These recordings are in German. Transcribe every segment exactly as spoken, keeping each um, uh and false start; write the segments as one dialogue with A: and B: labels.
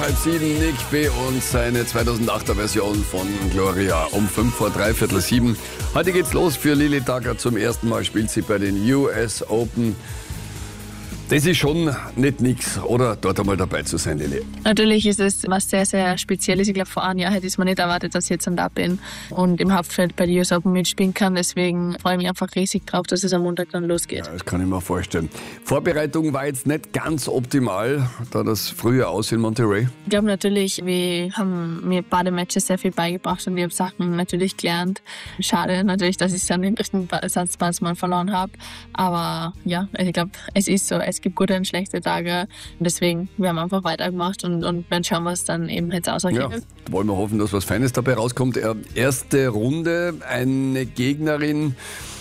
A: halb sieben, Nick B. und seine zweitausendachter Version von Gloria um fünf vor dreiviertel sieben. Heute geht's los für Lilly Tucker. Zum ersten Mal spielt sie bei den U S Open. Das ist schon nicht nix, oder? Dort einmal dabei zu sein, Lilly.
B: Natürlich ist es was sehr, sehr Spezielles. Ich glaube, vor einem Jahr hätte ich es mir nicht erwartet, dass ich jetzt da bin und im Hauptfeld bei den U S Open mitspielen kann. Deswegen freue ich mich einfach riesig drauf, dass es am Montag dann losgeht.
A: Ja, das kann ich mir vorstellen. Vorbereitung war jetzt nicht ganz optimal, da das frühe Aus in Monterey.
B: Ich glaube natürlich, wir haben mir beide Matches sehr viel beigebracht und ich habe Sachen natürlich gelernt. Schade natürlich, dass ich dann den dritten Satz mal verloren habe. Aber ja, ich glaube, es ist so. Es gibt gute und schlechte Tage. Und deswegen, wir haben einfach weitergemacht und, und werden schauen, was dann eben jetzt ausgeht.
A: Ja, wollen wir hoffen, dass was Feines dabei rauskommt. Erste Runde, eine Gegnerin,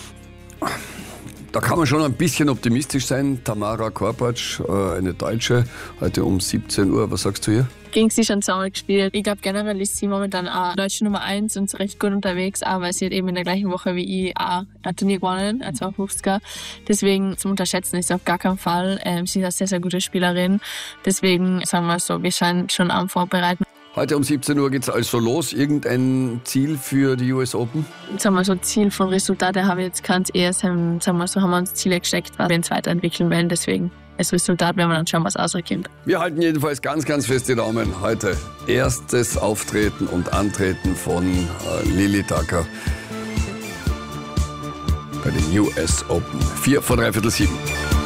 A: da kann man schon ein bisschen optimistisch sein. Tamara Korpatsch, eine Deutsche, heute um siebzehn Uhr. Was sagst du hier?
B: Gegen sie schon zweimal gespielt. Ich glaube, generell ist sie momentan auch deutsche Nummer eins und ist recht gut unterwegs, aber sie hat eben in der gleichen Woche wie ich auch ein Turnier gewonnen, ein zweihundertfünfziger. Deswegen zum Unterschätzen ist sie auf gar keinen Fall. Ähm, sie ist eine sehr, sehr gute Spielerin. Deswegen sagen wir so, wir scheinen schon am Vorbereiten.
A: Heute um siebzehn Uhr geht es also los. Irgendein Ziel für die U S Open?
B: Sagen wir so, Ziel von Resultaten habe ich jetzt keins. Eher sagen wir so, haben wir uns Ziele gesteckt, was wir uns weiterentwickeln wollen. Deswegen das Resultat werden wir dann schauen, was rauskommt.
A: Wir halten jedenfalls ganz, ganz fest die Daumen. Heute erstes Auftreten und Antreten von äh, Lilly Tucker bei den U S Open. Vier vor dreiviertel sieben.